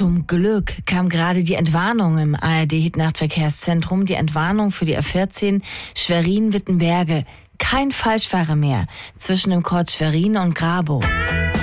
Zum Glück kam gerade die Entwarnung im ARD-Hitnachtverkehrszentrum, die Entwarnung für die A14 Schwerin-Wittenberge. Kein Falschfahrer mehr zwischen dem Kreuz Schwerin und Grabow.